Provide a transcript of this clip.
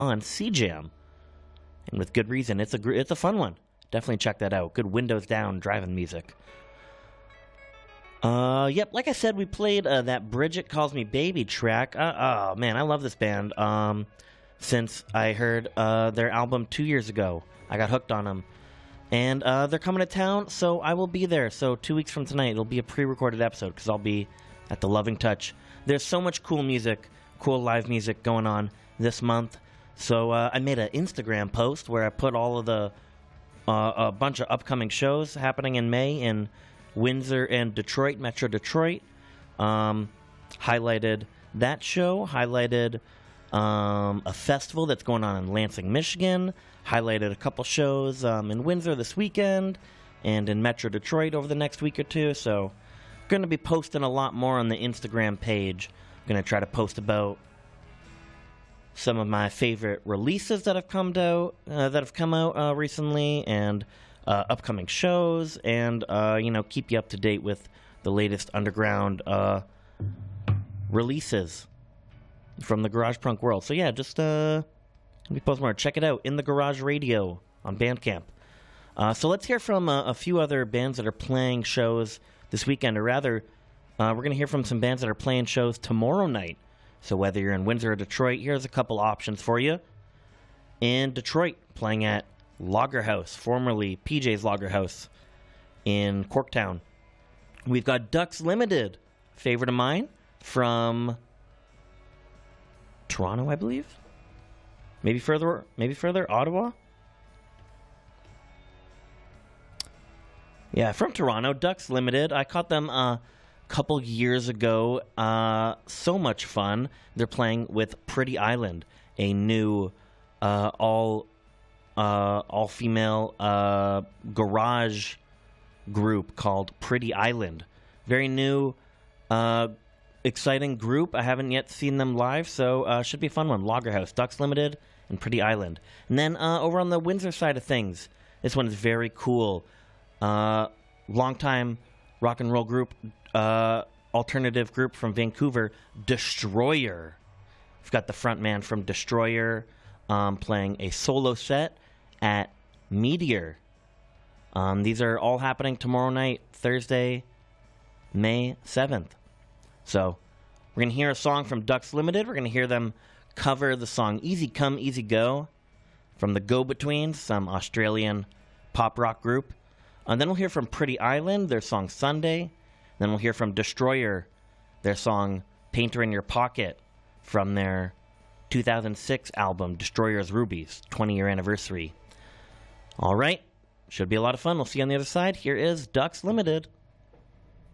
on CJAM, and with good reason. It's a fun one. Definitely check that out. Good windows down driving music. Yep, like I said, we played that Bridget Calls Me Baby track. Oh man, I love this band. Since I heard their album 2 years ago, I got hooked on them. And they're coming to town, so I will be there. So 2 weeks from tonight, it'll be a pre-recorded episode because I'll be at the Loving Touch. There's so much cool music, cool live music going on this month. So I made an Instagram post where I put all of the a bunch of upcoming shows happening in May in Windsor and Detroit, Metro Detroit. Highlighted that show, highlighted a festival that's going on in Lansing, Michigan, highlighted a couple shows in Windsor this weekend and in Metro Detroit over the next week or two. So I'm going to be posting a lot more on the Instagram page. I'm going to try to post about some of my favorite releases that have come out recently, and upcoming shows, and keep you up to date with the latest underground releases from the garage punk world. So yeah, just let me post more. Check it out, In the Garage Radio on Bandcamp. So let's hear from a few other bands that are playing shows this weekend, or rather, we're going to hear from some bands that are playing shows tomorrow night. So whether you're in Windsor or Detroit, here's a couple options for you. In Detroit, playing at Lager House, formerly PJ's Lager House in Corktown. We've got Ducks Limited, favorite of mine, from Toronto, I believe. Maybe further, Ottawa. Yeah, from Toronto, Ducks Limited. I caught them couple years ago. So much fun. They're playing with Pretty Island, a new all female garage group called Pretty Island. Very new, exciting group. I haven't yet seen them live, so should be a fun one. Lagerhouse, Ducks Limited, and Pretty Island. And then over on the Windsor side of things, this one is very cool. Longtime rock and roll group, alternative group from Vancouver, Destroyer. We've got the front man from Destroyer playing a solo set at Meteor. These are all happening tomorrow night, Thursday, May 7th. So we're going to hear a song from Ducks Limited. We're going to hear them cover the song Easy Come, Easy Go from the Go-Betweens, some Australian pop rock group. And then we'll hear from Pretty Island, their song Sunday. Then we'll hear from Destroyer, their song Painter in Your Pocket from their 2006 album, Destroyer's Rubies, 20-year anniversary. All right, should be a lot of fun. We'll see you on the other side. Here is Ducks Limited.